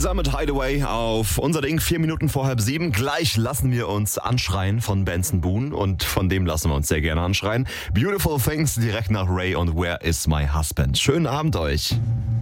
Gemeinsam mit Hideaway auf unser Ding 4 Minuten vor 6:30. Gleich lassen wir uns anschreien von Benson Boone und von dem lassen wir uns sehr gerne anschreien. Beautiful Things direkt nach Ray und Where is my husband. Schönen Abend euch.